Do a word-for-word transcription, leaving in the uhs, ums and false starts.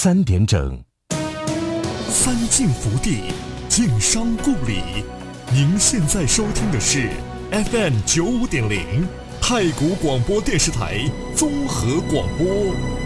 三点整。 三晋福地，晋商故里。您现在收听的是 F M 九五点零太谷广播电视台综合广播。